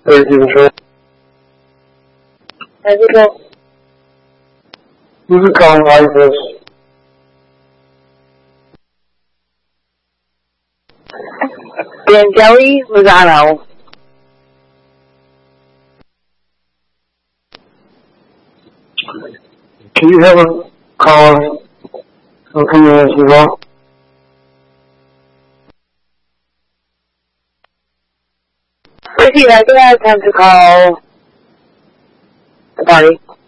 对，请说。 还是说 This is Colin Isis. Dan Kelly Lozano. Can you have a call in a few minutes as well? Ricky, I think I have time to call the party.